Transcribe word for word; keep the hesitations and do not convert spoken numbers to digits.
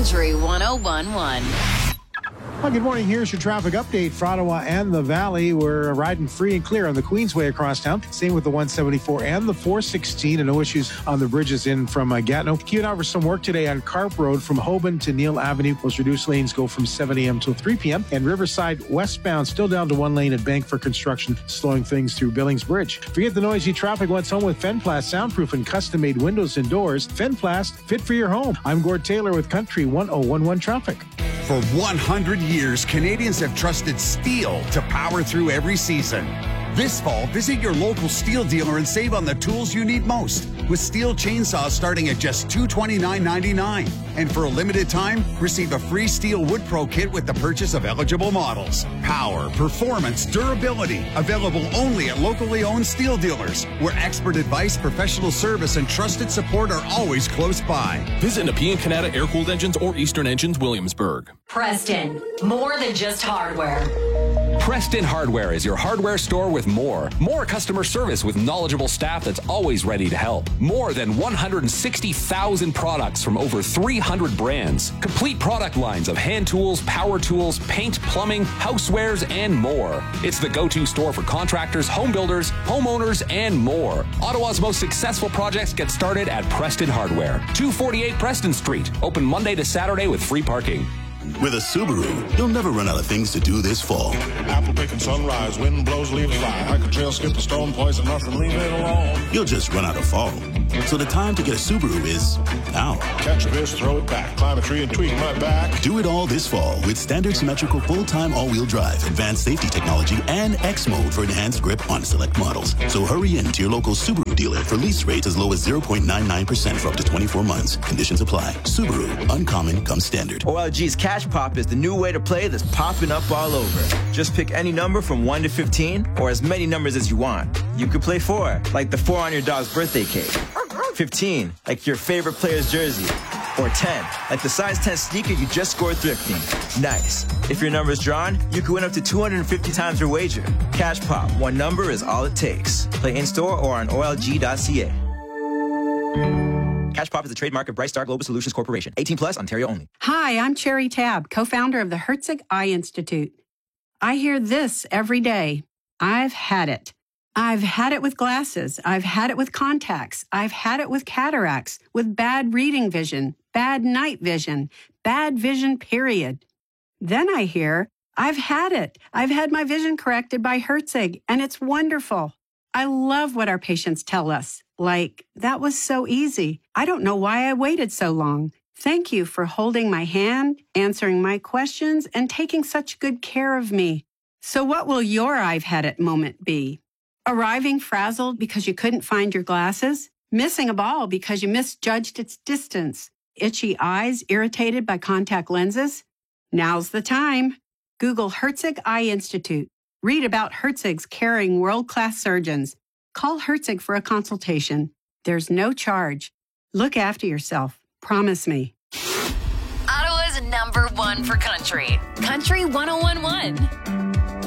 Country one oh one one. Well, good morning. Here's your traffic update for Ottawa and the Valley. We're riding free and clear on the Queensway across town. Same with the one seventy-four and the four sixteen, and no issues on the bridges in from uh, Gatineau. Queuing out for some work today on Carp Road from Hoban to Neil Avenue. Those reduced lanes go from seven a.m. till three p.m. And Riverside westbound still down to one lane at Bank for construction, slowing things through Billings Bridge. Forget the noisy traffic. Let's home with Fenplast soundproof and custom-made windows and doors. Fenplast, fit for your home. I'm Gord Taylor with Country one oh one one Traffic. For one hundred years, Canadians have trusted steel to power through every season. This fall, visit your local steel dealer and save on the tools you need most, with steel chainsaws starting at just two hundred twenty-nine ninety-nine. And for a limited time, receive a free Steel Wood Pro kit with the purchase of eligible models. Power, performance, durability, available only at locally owned steel dealers, where expert advice, professional service, and trusted support are always close by. Visit Nepean Canada Air-Cooled Engines or Eastern Engines, Williamsburg. Preston, more than just hardware. Preston Hardware is your hardware store with more. More customer service with knowledgeable staff that's always ready to help. More than one hundred sixty thousand products from over three hundred brands. Complete product lines of hand tools, power tools, paint, plumbing, housewares, and more. It's the go-to store for contractors, home builders, homeowners, and more. Ottawa's most successful projects get started at Preston Hardware. two forty-eight Preston Street. Open Monday to Saturday with free parking. With a Subaru, you'll never run out of things to do this fall. Apple picking sunrise, wind blows, leaves fly. Hiker trail, skip the stone, poison nothing, leave it alone. You'll just run out of fall. So the time to get a Subaru is now. Catch a fish, throw it back, climb a tree and tweak my back. Do it all this fall with standard symmetrical full-time all-wheel drive, advanced safety technology, and X mode for enhanced grip on select models. So hurry in to your local Subaru dealer for lease rates as low as zero point nine nine percent for up to twenty-four months. Conditions apply. Subaru, uncommon comes standard. O L G's Cash Pop is the new way to play that's popping up all over. Just pick any number from one to fifteen or as many numbers as you want. You could play four, like the four on your dog's birthday cake. fifteen, like your favorite player's jersey. Or ten, like the size ten sneaker you just scored thrifting. Nice. If your number's drawn, you could win up to two hundred fifty times your wager. Cash Pop, one number is all it takes. Play in-store or on O L G dot C A. Cash Pop is the trademark of Bright Star Global Solutions Corporation. eighteen plus, Ontario only. Hi, I'm Cherry Tabb, co-founder of the Herzig Eye Institute. I hear this every day. I've had it. I've had it with glasses. I've had it with contacts. I've had it with cataracts, with bad reading vision, bad night vision, bad vision, period. Then I hear, I've had it. I've had my vision corrected by Herzig, and it's wonderful. I love what our patients tell us. Like, that was so easy. I don't know why I waited so long. Thank you for holding my hand, answering my questions, and taking such good care of me. So what will your I've had it moment be? Arriving frazzled because you couldn't find your glasses? Missing a ball because you misjudged its distance? Itchy eyes irritated by contact lenses? Now's the time. Google Herzig Eye Institute. Read about Herzig's caring world-class surgeons. Call Herzig for a consultation. There's no charge. Look after yourself. Promise me. Ottawa's number one for country. Country one oh one one.